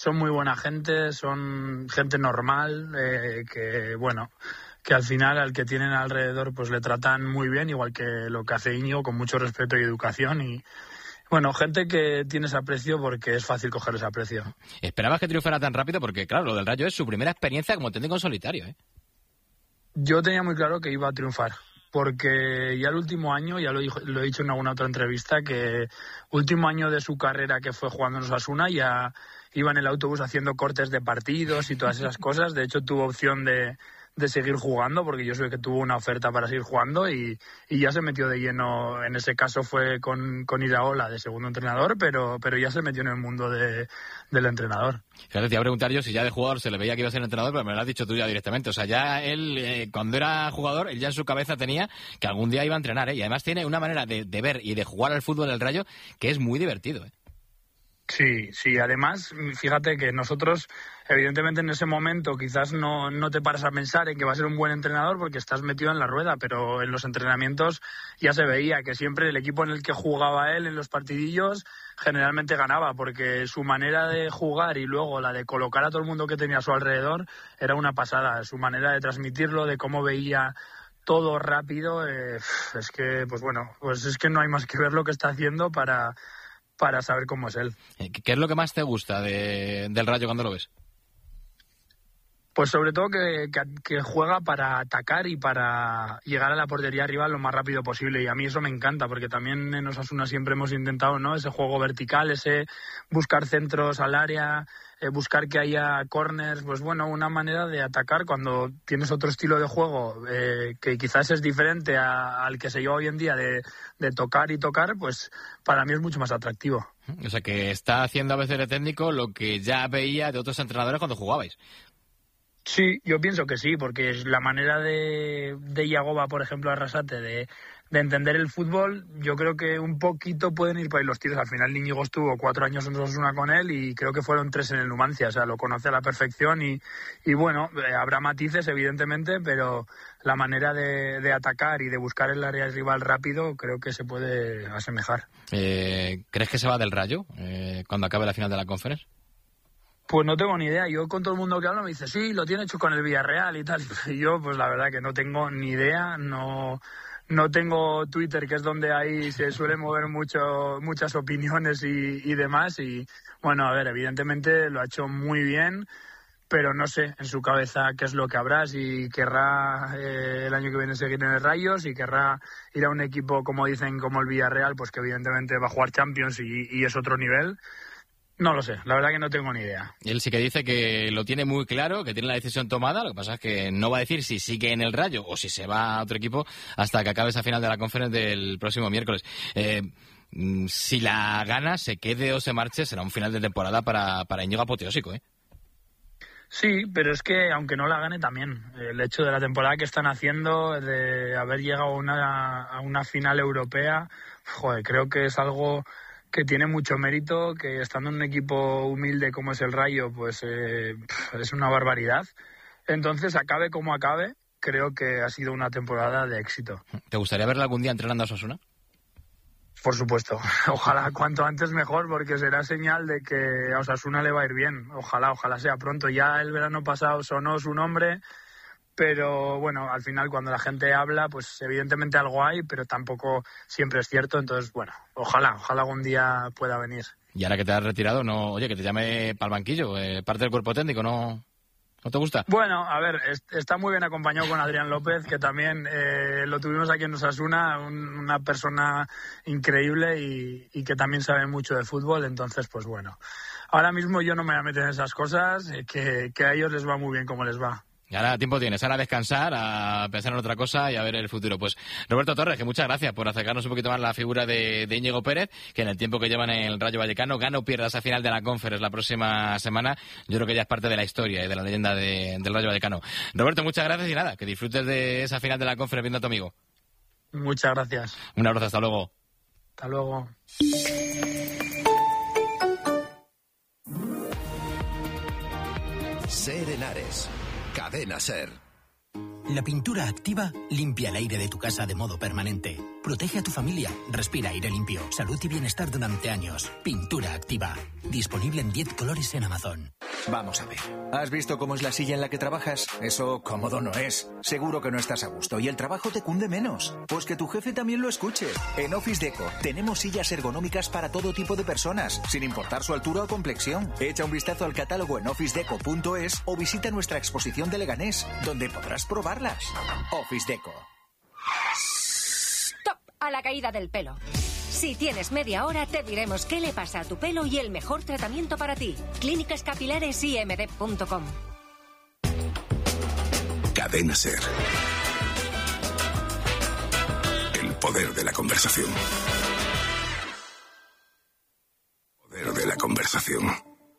Son muy buena gente, son gente normal, que al final al que tienen alrededor pues le tratan muy bien, igual que lo que hace Íñigo, con mucho respeto y educación. Y bueno, gente que tienes aprecio porque es fácil cogerles aprecio. ¿Esperabas que triunfara tan rápido? Porque claro, lo del Rayo es su primera experiencia como técnico en solitario, ¿eh? Yo tenía muy claro que iba a triunfar, porque ya el último año, ya lo he dicho en alguna otra entrevista, que último año de su carrera que fue jugando en Osasuna, ya iba en el autobús haciendo cortes de partidos y todas esas cosas. De hecho, tuvo opción de seguir jugando, porque yo sé que tuvo una oferta para seguir jugando y ya se metió de lleno. En ese caso fue con Iraola de segundo entrenador, pero ya se metió en el mundo del entrenador. Fíjate, te iba a preguntar yo si ya de jugador se le veía que iba a ser entrenador, pero me lo has dicho tú ya directamente. O sea, ya él, cuando era jugador, él ya en su cabeza tenía que algún día iba a entrenar, ¿eh? Y además tiene una manera de ver y de jugar al fútbol del Rayo que es muy divertido, ¿eh? Sí, además, fíjate que nosotros, evidentemente en ese momento quizás no te paras a pensar en que va a ser un buen entrenador porque estás metido en la rueda, pero en los entrenamientos ya se veía que siempre el equipo en el que jugaba él en los partidillos generalmente ganaba, porque su manera de jugar y luego la de colocar a todo el mundo que tenía a su alrededor era una pasada. Su manera de transmitirlo, de cómo veía todo rápido, es que, pues es que no hay más que ver lo que está haciendo para saber cómo es él. ¿Qué es lo que más te gusta del Rayo cuando lo ves? Pues sobre todo que juega para atacar y para llegar a la portería rival lo más rápido posible, y a mí eso me encanta, porque también en Osasuna siempre hemos intentado, ¿no?, ese juego vertical, ese buscar centros al área, buscar que haya corners, pues bueno, una manera de atacar cuando tienes otro estilo de juego que quizás es diferente al que se lleva hoy en día de tocar y tocar, pues para mí es mucho más atractivo. O sea, que está haciendo a veces de técnico lo que ya veía de otros entrenadores cuando jugabais. Sí, yo pienso que sí, porque es la manera de Yagoba, por ejemplo, Arrasate, de entender el fútbol. Yo creo que un poquito pueden ir por ahí los tiros. Al final Íñigo estuvo 4 años en Osasuna con él y creo que fueron 3 en el Numancia, o sea, lo conoce a la perfección y bueno, habrá matices evidentemente, pero la manera de atacar y de buscar el área rival rápido creo que se puede asemejar. ¿Crees que se va del Rayo cuando acabe la final de la Conference? Pues no tengo ni idea. Yo con todo el mundo que hablo me dice, sí, lo tiene hecho con el Villarreal y tal. Y yo, pues la verdad que no tengo ni idea. No tengo Twitter, que es donde ahí se suelen mover muchas opiniones y demás. Y bueno, a ver, evidentemente lo ha hecho muy bien, pero no sé en su cabeza qué es lo que habrá. Si querrá el año que viene seguir en el Rayo, si querrá ir a un equipo, como dicen, como el Villarreal, pues que evidentemente va a jugar Champions y es otro nivel. No lo sé, la verdad que no tengo ni idea. Él sí que dice que lo tiene muy claro, que tiene la decisión tomada, lo que pasa es que no va a decir si sigue en el Rayo o si se va a otro equipo hasta que acabe esa final de la Conference del próximo miércoles. Si la gana, se quede o se marche, será un final de temporada para Íñigo apoteósico, ¿eh? Sí, pero es que aunque no la gane también, el hecho de la temporada que están haciendo, de haber llegado a una final europea, joder, creo que es algo que tiene mucho mérito, que estando en un equipo humilde como es el Rayo, pues es una barbaridad. Entonces, acabe como acabe, creo que ha sido una temporada de éxito. ¿Te gustaría verlo algún día entrenando a Osasuna? Por supuesto. Ojalá cuanto antes mejor, porque será señal de que a Osasuna le va a ir bien. Ojalá sea pronto. Ya el verano pasado sonó su nombre, pero bueno, al final cuando la gente habla, pues evidentemente algo hay, pero tampoco siempre es cierto. Entonces, bueno, ojalá algún día pueda venir. Y ahora que te has retirado, no, oye, que te llame para el banquillo, parte del cuerpo técnico, ¿no te gusta? Bueno, a ver, está muy bien acompañado con Adrián López, que también lo tuvimos aquí en Osasuna, una persona increíble y que también sabe mucho de fútbol. Entonces, pues bueno, ahora mismo yo no me voy a meter en esas cosas, que a ellos les va muy bien como les va. Y ahora tiempo tienes, ahora a descansar, a pensar en otra cosa y a ver el futuro. Pues Roberto Torres, que muchas gracias por acercarnos un poquito más a la figura de Íñigo Pérez, que en el tiempo que llevan en el Rayo Vallecano, gana o pierda esa final de la Conference la próxima semana. Yo creo que ya es parte de la historia y de la leyenda del Rayo Vallecano. Roberto, muchas gracias y nada, que disfrutes de esa final de la Conference viendo a tu amigo. Muchas gracias. Un abrazo, hasta luego. Hasta luego. Ser Henares. Cadena Ser. La pintura activa limpia el aire de tu casa de modo permanente. Protege a tu familia. Respira aire limpio. Salud y bienestar durante años. Pintura activa. Disponible en 10 colores en Amazon. Vamos a ver. ¿Has visto cómo es la silla en la que trabajas? Eso cómodo no es. Seguro que no estás a gusto y el trabajo te cunde menos. Pues que tu jefe también lo escuche. En Office Deco tenemos sillas ergonómicas para todo tipo de personas, sin importar su altura o complexión. Echa un vistazo al catálogo en officedeco.es o visita nuestra exposición de Leganés, donde podrás probarlas. Office Deco. ¡Stop! A la caída del pelo. Si tienes media hora, te diremos qué le pasa a tu pelo y el mejor tratamiento para ti. Clínicas Capilares IMD.com. Cadena Ser. El poder de la conversación. El poder de la conversación.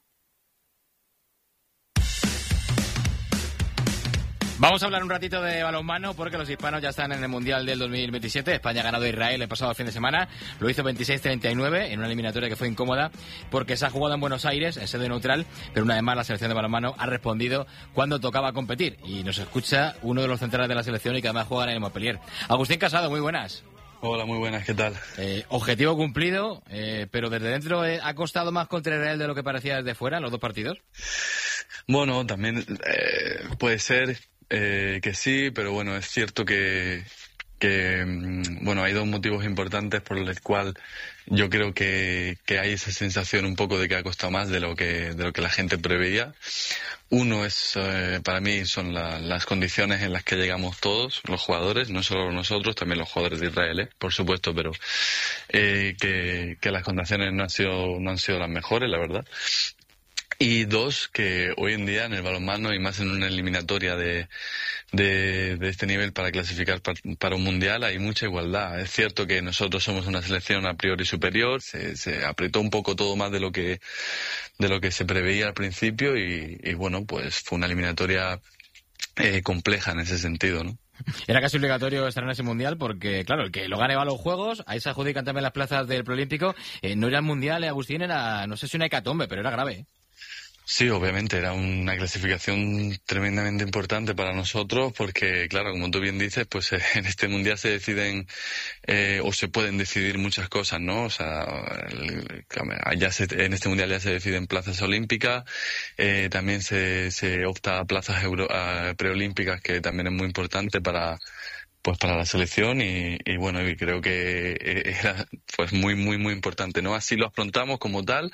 Vamos a hablar un ratito de balonmano porque los hispanos ya están en el Mundial del 2027. España ha ganado a Israel el pasado fin de semana. Lo hizo 26-39 en una eliminatoria que fue incómoda porque se ha jugado en Buenos Aires, en sede neutral, pero una vez más la selección de balonmano ha respondido cuando tocaba competir. Y nos escucha uno de los centrales de la selección y que además juega en el Montpellier. Agustín Casado, muy buenas. Hola, muy buenas, ¿qué tal? Objetivo cumplido, pero desde dentro ¿ha costado más contra Israel de lo que parecía desde fuera en los dos partidos? Bueno, también puede ser que sí, pero bueno, es cierto que bueno, hay dos motivos importantes por los cuales yo creo que hay esa sensación un poco de que ha costado más de lo que la gente preveía. Uno es, para mí, son las condiciones en las que llegamos todos, los jugadores, no solo nosotros, también los jugadores de Israel, por supuesto, pero que las condiciones no han sido las mejores, la verdad. Y dos, que hoy en día en el balonmano y más en una eliminatoria de este nivel para clasificar para un mundial hay mucha igualdad. Es cierto que nosotros somos una selección a priori superior, se apretó un poco todo más de lo que se preveía al principio y bueno, pues fue una eliminatoria compleja en ese sentido, ¿no? Era casi obligatorio estar en ese mundial porque, claro, el que lo gane va a los Juegos, ahí se adjudican también las plazas del Preolímpico. No era el mundial, Agustín, era, no sé si una hecatombe, pero era grave, ¿eh? Sí, obviamente, era una clasificación tremendamente importante para nosotros porque, claro, como tú bien dices, pues en este mundial se deciden o se pueden decidir muchas cosas, ¿no? O sea, en este mundial ya se deciden plazas olímpicas, también se opta a plazas preolímpicas, que también es muy importante para la selección y bueno, y creo que era pues muy, muy, muy importante, ¿no? Así lo afrontamos como tal.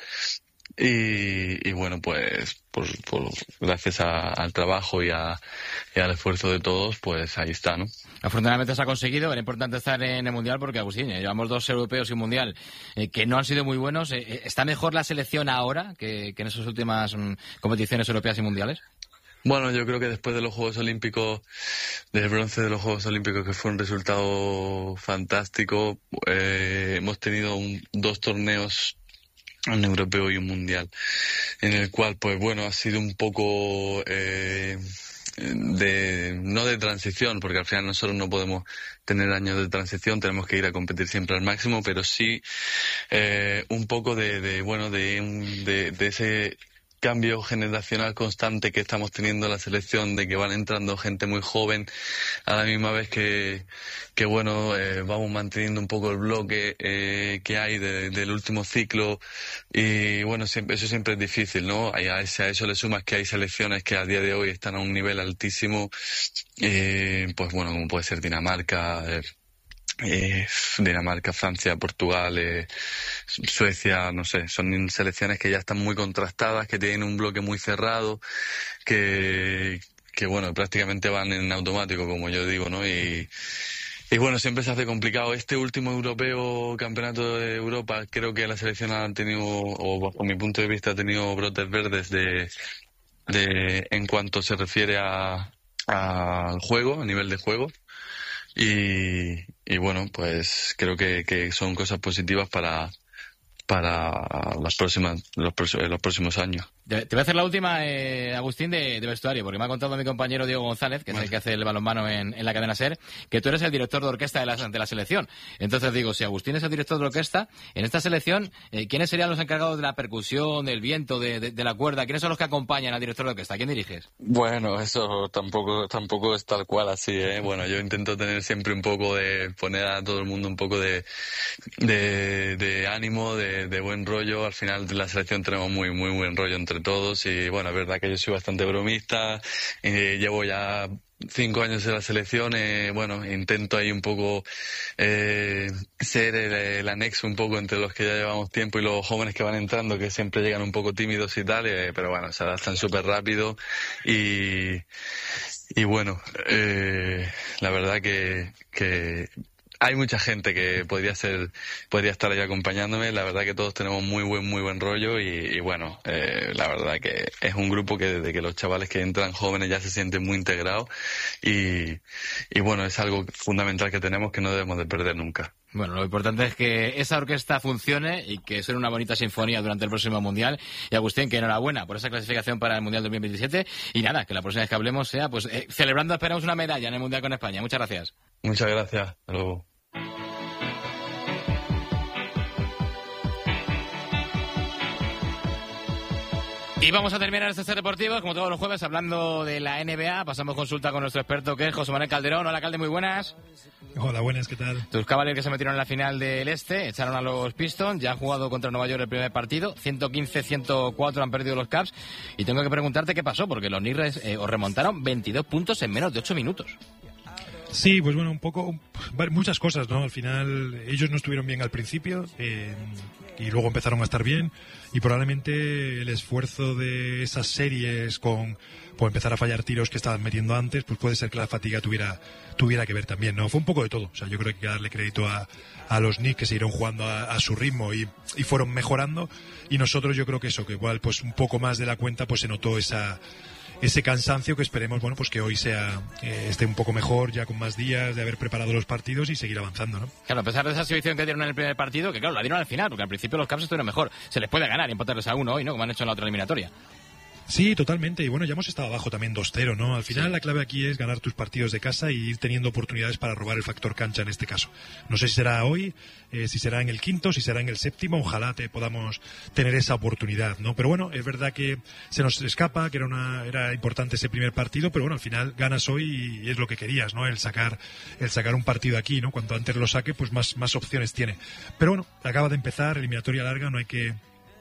Y bueno, pues gracias al trabajo y al esfuerzo de todos, pues ahí está, ¿no? Afortunadamente se ha conseguido. Era importante estar en el Mundial porque, Agustín, llevamos 2 europeos y un Mundial que no han sido muy buenos. ¿Está mejor la selección ahora que en esas últimas competiciones europeas y mundiales? Bueno, yo creo que después de los Juegos Olímpicos, del bronce de los Juegos Olímpicos, que fue un resultado fantástico, hemos tenido 2 torneos, un europeo y un mundial, en el cual, pues bueno, ha sido un poco no de transición, porque al final nosotros no podemos tener años de transición, tenemos que ir a competir siempre al máximo, pero sí un poco de ese cambio generacional constante que estamos teniendo en la selección, de que van entrando gente muy joven a la misma vez que vamos manteniendo un poco el bloque que hay del último ciclo y bueno, eso siempre es difícil, ¿no? A eso le sumas que hay selecciones que a día de hoy están a un nivel altísimo, pues bueno, como puede ser Dinamarca, Francia, Portugal, Suecia, no sé, son selecciones que ya están muy contrastadas, que tienen un bloque muy cerrado, que bueno, prácticamente van en automático, como yo digo, ¿no? Y bueno, siempre se hace complicado. Este último campeonato de Europa, creo que la selección ha tenido, o bajo mi punto de vista, ha tenido brotes verdes en cuanto se refiere al juego, a nivel de juego. Y bueno, pues creo que son cosas positivas para los próximos años. Te voy a hacer la última, Agustín, de vestuario, porque me ha contado mi compañero Diego González, que es el que hace el balonmano en la cadena SER, que tú eres el director de orquesta de la selección. Entonces digo, si Agustín es el director de orquesta, en esta selección, ¿quiénes serían los encargados de la percusión, del viento, de la cuerda? ¿Quiénes son los que acompañan al director de orquesta? ¿Quién diriges? Bueno, eso tampoco es tal cual así, ¿eh? Bueno, yo intento tener siempre un poco de poner a todo el mundo un poco de ánimo, de buen rollo. Al final de la selección tenemos muy buen rollo entre todos y bueno, es verdad que yo soy bastante bromista, llevo ya 5 años en la selección, bueno, intento ahí un poco ser el anexo un poco entre los que ya llevamos tiempo y los jóvenes que van entrando, que siempre llegan un poco tímidos y tal, pero bueno, se adaptan súper rápido y bueno, la verdad que hay mucha gente que podría estar ahí acompañándome. La verdad que todos tenemos muy buen rollo y bueno, la verdad que es un grupo que desde que los chavales que entran jóvenes ya se sienten muy integrados y bueno, es algo fundamental que tenemos que no debemos de perder nunca. Bueno, lo importante es que esa orquesta funcione y que suene una bonita sinfonía durante el próximo Mundial. Y Agustín, que enhorabuena por esa clasificación para el Mundial 2027. Y nada, que la próxima vez que hablemos sea pues celebrando, esperamos una medalla en el Mundial con España. Muchas gracias. Muchas gracias. Hasta luego. Y vamos a terminar este set deportivo, como todos los jueves, hablando de la NBA. Pasamos consulta con nuestro experto, que es José Manuel Calderón. Hola, Calde, muy buenas. Hola, buenas, ¿qué tal? Tus Cavaliers que se metieron en la final del Este, echaron a los Pistons, ya han jugado contra Nueva York el primer partido, 115-104 han perdido los Cavs. Y tengo que preguntarte qué pasó, porque los Knicks os remontaron 22 puntos en menos de 8 minutos. Sí, pues bueno, muchas cosas, ¿no? Al final ellos no estuvieron bien al principio y luego empezaron a estar bien y probablemente el esfuerzo de esas series por empezar a fallar tiros que estaban metiendo antes, pues puede ser que la fatiga tuviera que ver también, ¿no? Fue un poco de todo, o sea, yo creo que hay que darle crédito a los Knicks que siguieron jugando a su ritmo y fueron mejorando y nosotros yo creo que eso, que igual pues un poco más de la cuenta pues se notó ese cansancio que esperemos, bueno, pues que hoy esté un poco mejor, ya con más días de haber preparado los partidos y seguir avanzando, ¿no? Claro, a pesar de esa exhibición que dieron en el primer partido, que claro, la dieron al final, porque al principio los Cavs estuvieron mejor. Se les puede ganar y empatarles a 1 hoy, ¿no? Como han hecho en la otra eliminatoria. Sí, totalmente. Y bueno, ya hemos estado abajo también 2-0, ¿no? Al final la clave aquí es ganar tus partidos de casa y ir teniendo oportunidades para robar el factor cancha en este caso. No sé si será hoy, si será en el quinto, si será en el séptimo. Ojalá podamos tener esa oportunidad, ¿no? Pero bueno, es verdad que se nos escapa, que era importante ese primer partido, pero bueno, al final ganas hoy y es lo que querías, ¿no? El sacar un partido aquí, ¿no? Cuanto antes lo saque, pues más opciones tiene. Pero bueno, acaba de empezar, eliminatoria larga, no hay que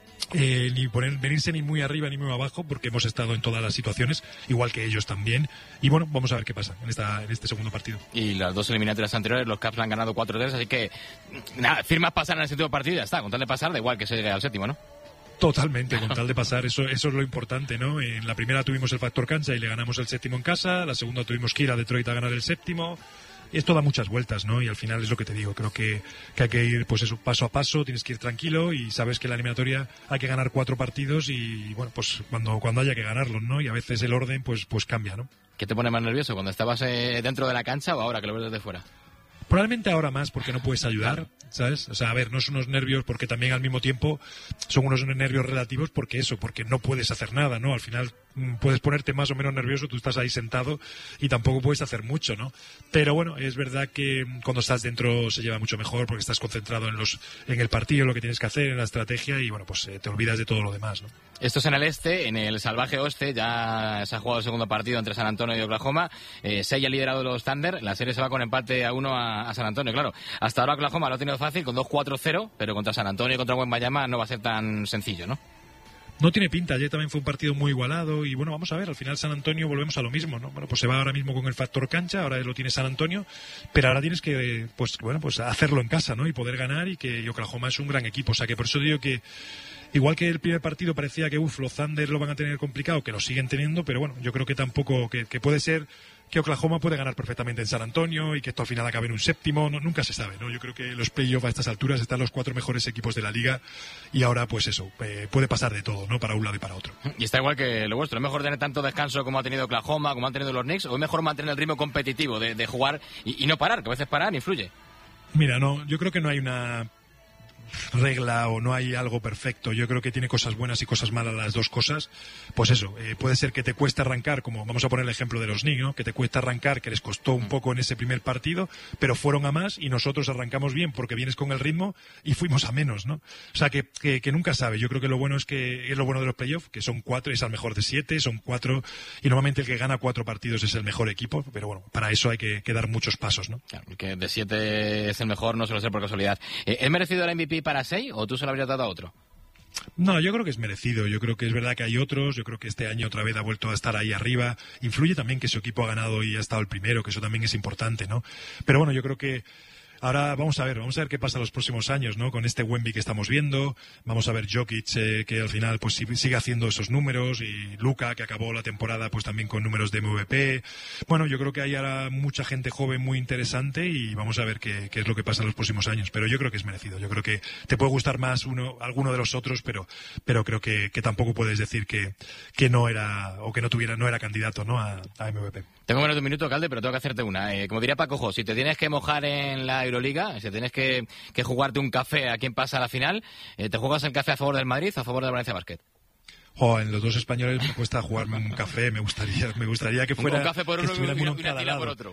ni venirse ni muy arriba ni muy abajo porque hemos estado en todas las situaciones igual que ellos también y bueno, vamos a ver qué pasa en este segundo partido. Y las dos eliminatorias anteriores los Cavs han ganado 4-3, así que nada, firmas pasar en el séptimo partido y ya está, con tal de pasar da igual que se llegue al séptimo, ¿no? Totalmente, con tal de pasar, eso es lo importante, ¿no? En la primera tuvimos el factor cancha y le ganamos el séptimo en casa, la segunda tuvimos que ir a Detroit a ganar el séptimo. Esto da muchas vueltas, ¿no? Y al final es lo que te digo, creo que hay que ir pues eso, paso a paso, tienes que ir tranquilo y sabes que en la eliminatoria hay que ganar 4 partidos y bueno, pues cuando haya que ganarlos, ¿no? Y a veces el orden pues cambia, ¿no? ¿Qué te pone más nervioso, cuando estabas dentro de la cancha o ahora que lo ves desde fuera? Probablemente ahora más porque no puedes ayudar, ¿sabes? O sea, a ver, no son unos nervios porque también al mismo tiempo son unos nervios relativos porque no puedes hacer nada, ¿no? Al final puedes ponerte más o menos nervioso, tú estás ahí sentado y tampoco puedes hacer mucho, ¿no? Pero bueno, es verdad que cuando estás dentro se lleva mucho mejor porque estás concentrado en el partido, en lo que tienes que hacer, en la estrategia y bueno, pues te olvidas de todo lo demás, ¿no? Esto es en el este, en el salvaje oeste, ya se ha jugado el segundo partido entre San Antonio y Oklahoma, se haya liderado los Thunder, la serie se va con empate a 1 a San Antonio, claro. Hasta ahora Oklahoma lo ha tenido fácil con 2-4-0, pero contra San Antonio y contra Wembanyama no va a ser tan sencillo, ¿no? No tiene pinta, ayer también fue un partido muy igualado y bueno, vamos a ver, al final San Antonio volvemos a lo mismo, ¿no? Bueno, pues se va ahora mismo con el factor cancha, ahora lo tiene San Antonio, pero ahora tienes que, pues hacerlo en casa, ¿no? Y poder ganar y Oklahoma es un gran equipo, o sea que por eso digo que igual que el primer partido parecía que los Thunder lo van a tener complicado, que lo siguen teniendo, pero bueno, yo creo que tampoco, que puede ser que Oklahoma puede ganar perfectamente en San Antonio y que esto al final acabe en un séptimo, nunca se sabe, ¿no? Yo creo que los playoffs a estas alturas están los 4 mejores equipos de la liga y ahora pues eso, puede pasar de todo, ¿no? Para un lado y para otro. Y está igual que lo vuestro, ¿es mejor tener tanto descanso como ha tenido Oklahoma, como han tenido los Knicks, o es mejor mantener el ritmo competitivo de jugar y no parar, que a veces parar influye? Mira, no, yo creo que no hay regla o no hay algo perfecto. Yo creo que tiene cosas buenas y cosas malas las dos cosas. Pues eso, puede ser que te cueste arrancar, como vamos a poner el ejemplo de los Knicks, ¿no? Que te cuesta arrancar, que les costó un poco en ese primer partido, pero fueron a más y nosotros arrancamos bien porque vienes con el ritmo y fuimos a menos, ¿no? O sea, que nunca sabe. Yo creo que lo bueno es lo bueno de los playoffs, que son 4, es al mejor de 7, son 4, y normalmente el que gana 4 partidos es el mejor equipo, pero bueno, para eso hay que dar muchos pasos, ¿no? Claro, que de 7 es el mejor no suele ser por casualidad. ¿Es merecido el MVP para 6 o tú se lo habrías dado a otro? No, yo creo que es merecido. Yo creo que es verdad que hay otros. Yo creo que este año otra vez ha vuelto a estar ahí arriba. Influye también que su equipo ha ganado y ha estado el primero, que eso también es importante, ¿no? Pero bueno, yo creo que ahora vamos a ver qué pasa los próximos años, ¿no? Con este Wemby que estamos viendo, vamos a ver Jokic, que al final pues sigue haciendo esos números, y Luka, que acabó la temporada pues también con números de MVP. Bueno, yo creo que hay ahora mucha gente joven muy interesante y vamos a ver qué es lo que pasa en los próximos años. Pero yo creo que es merecido. Yo creo que te puede gustar más alguno de los otros, pero creo que tampoco puedes decir que no era, o que no era candidato, ¿no? a MVP. Tengo menos de un minuto, Calde, pero tengo que hacerte una. Como diría Paco Jo, si te tienes que mojar en la Euroliga, si tienes que jugarte un café a quien pasa a la final, ¿te juegas el café a favor del Madrid o a favor del Valencia Basket? En los dos españoles me cuesta jugarme un café. Me gustaría que fuera... Un café por uno y una tira por otro.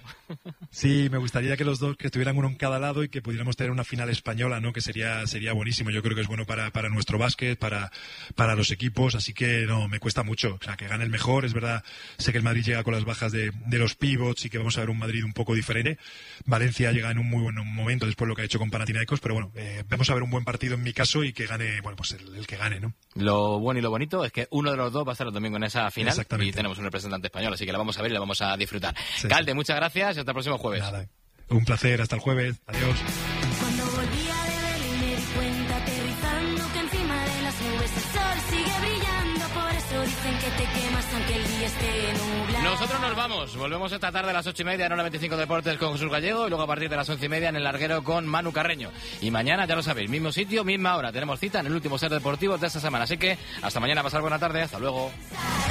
Sí, me gustaría que los dos, que estuvieran uno en cada lado y que pudiéramos tener una final española, ¿no? Que sería buenísimo. Yo creo que es bueno para nuestro básquet, para los equipos, así que no, me cuesta mucho. O sea, que gane el mejor, es verdad. Sé que el Madrid llega con las bajas de los pivots y que vamos a ver un Madrid un poco diferente. Valencia llega en un muy buen momento después de lo que ha hecho con Panathinaikos, pero bueno, vamos a ver un buen partido en mi caso y que gane, bueno, pues el que gane, ¿no? Lo bueno y lo bonito es que uno de los dos va a estar el domingo en esa final y Exactamente. tenemos un representante español, así que la vamos a ver y la vamos a disfrutar. Sí. Calde, muchas gracias y hasta el próximo jueves. Nada, un placer, hasta el jueves, adiós. Cuando volvía de Berlín me di cuenta aterrizando que encima de las nubes el sol sigue brillando, por eso dicen que te quemas aunque el día esté nublado. Nosotros nos vamos, volvemos esta tarde a las 8:30 en Hora 25 Deportes con Jesús Gallego y luego a partir de las 11:30 en El Larguero con Manu Carreño. Y mañana, ya lo sabéis, mismo sitio, misma hora, tenemos cita en el último Ser Deportivo de esta semana, así que hasta mañana, pasar buena tarde, hasta luego.